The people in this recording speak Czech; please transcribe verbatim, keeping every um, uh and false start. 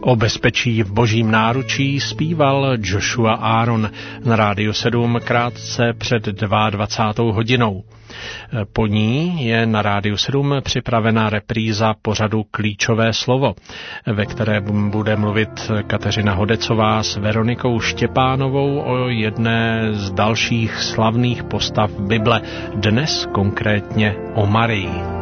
O bezpečí v božím náručí zpíval Joshua Aaron na Rádiu sedm krátce před dvacátou hodinou. Po ní je na Rádiu sedm připravena repríza pořadu Klíčové slovo, ve které bude mluvit Kateřina Hodecová s Veronikou Štěpánovou o jedné z dalších slavných postav Bible, dnes konkrétně o Marii.